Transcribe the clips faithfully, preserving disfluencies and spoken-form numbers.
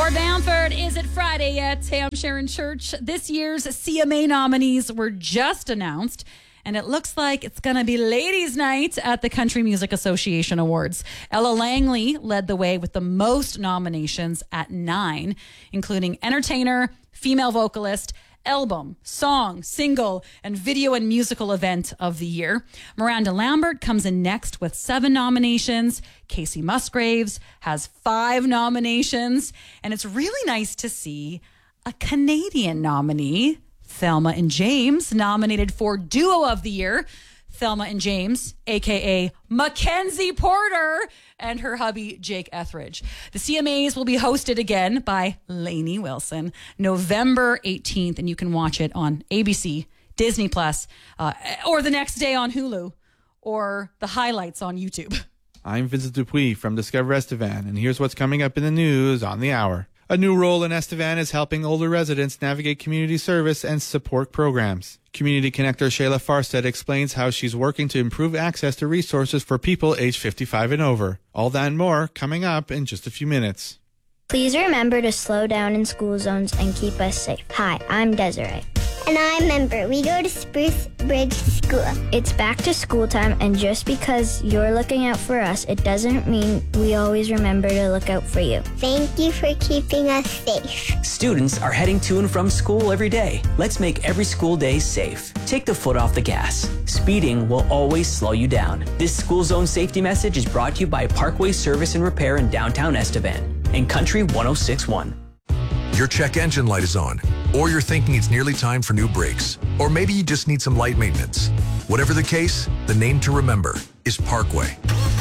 Howard Bamford, is it Friday yet? Hey, I'm Sharon Church. This year's C M A nominees were just announced, and it looks like it's going to be Ladies' Night at the Country Music Association Awards. Ella Langley led the way with the most nominations at nine, including Entertainer, Female Vocalist, Album, Song, Single, and Video and Musical Event of the Year. Miranda Lambert comes in next with seven nominations. Casey Musgraves has five nominations. And it's really nice to see a Canadian nominee, Thelma and James, nominated for Duo of the Year. Thelma and James, a k a. Mackenzie Porter, and her hubby, Jake Etheridge. The C M As will be hosted again by Lainey Wilson, November eighteenth, and you can watch it on A B C, Disney Plus, uh, or the next day on Hulu, or the highlights on YouTube. I'm Vincent Dupuis from Discover Estevan, and here's what's coming up in the news on the hour. A new role in Estevan is helping older residents navigate community service and support programs. Community connector Shayla Farstead explains how she's working to improve access to resources for people age fifty-five and over. All that and more coming up in just a few minutes. Please remember to slow down in school zones and keep us safe. Hi, I'm Desiree. And I'm Ember. We go to Spruce Bridge School. It's back to school time, and just because you're looking out for us, it doesn't mean we always remember to look out for you. Thank you for keeping us safe. Students are heading to and from school every day. Let's make every school day safe. Take the foot off the gas. Speeding will always slow you down. This school zone safety message is brought to you by Parkway Service and Repair in downtown Estevan and Country one oh six point one. Your check engine light is on, or you're thinking it's nearly time for new brakes, or maybe you just need some light maintenance. Whatever the case, the name to remember is Parkway.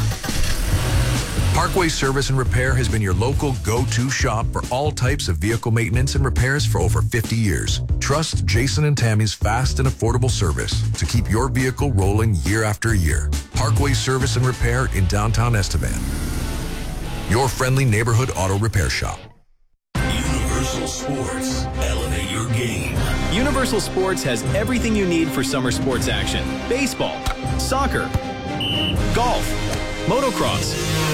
Parkway Service and Repair has been your local go-to shop for all types of vehicle maintenance and repairs for over fifty years. Trust Jason and Tammy's fast and affordable service to keep your vehicle rolling year after year. Parkway Service and Repair in downtown Estevan. Your friendly neighborhood auto repair shop. Universal Sports. Elevate your game. Universal Sports has everything you need for summer sports action. Baseball, soccer, golf, motocross.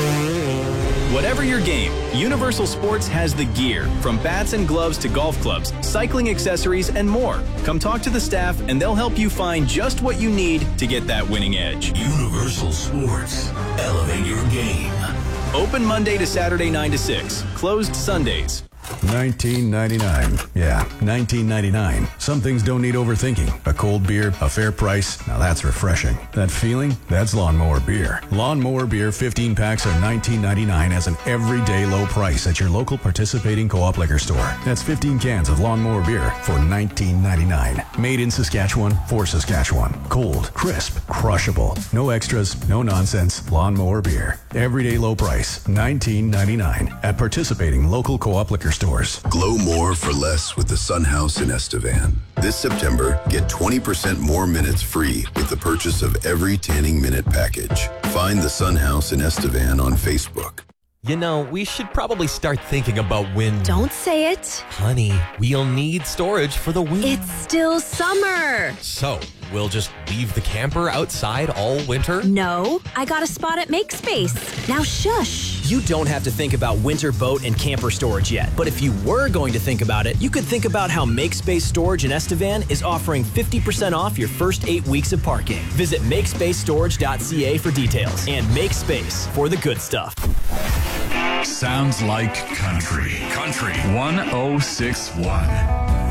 Whatever your game, Universal Sports has the gear, from bats and gloves to golf clubs, cycling accessories, and more. Come talk to the staff and they'll help you find just what you need to get that winning edge. Universal Sports. Elevate your game. Open Monday to Saturday nine to six. Closed Sundays. nineteen ninety-nine. Yeah, nineteen ninety-nine. Some things don't need overthinking. A cold beer, a fair price. Now that's refreshing. That feeling? That's Lawnmower Beer. Lawnmower Beer fifteen packs are nineteen ninety-nine as an everyday low price at your local participating co-op liquor store. That's fifteen cans of Lawnmower Beer for nineteen ninety-nine. Made in Saskatchewan for Saskatchewan. Cold, crisp, crushable. No extras, no nonsense. Lawnmower Beer. Everyday low price, nineteen ninety-nine at participating local co-op liquor stores. Glow more for less with the Sun House in Estevan. This September, get twenty percent more minutes free with the purchase of every tanning minute package. Find the Sun House in Estevan on Facebook. You know, we should probably start thinking about when... Don't say it. Honey, we'll need storage for the winter. It's still summer. So, we'll just leave the camper outside all winter? No, I got a spot at MakeSpace. Now shush. You don't have to think about winter boat and camper storage yet. But if you were going to think about it, you could think about how MakeSpace Storage in Estevan is offering fifty percent off your first eight weeks of parking. Visit make space storage dot c a for details. And make space for the good stuff. Sounds like country. Country one oh six point one.